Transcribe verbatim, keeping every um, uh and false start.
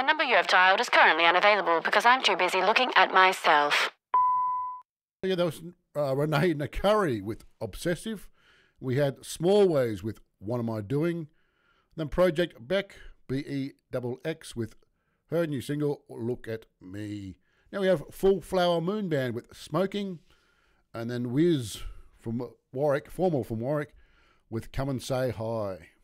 number you have dialed is currently unavailable because I'm too busy looking at myself. Yeah, there was uh, Renee Nakari with Obsessive. We had Small Ways with What Am I Doing? Then Project Beck, B E X X, with her new single, Look at Me. Now we have Full Flower Moon Band with Smoking. And then Wiz from Warwick, Formal from Warwick, with Come and Say Hi.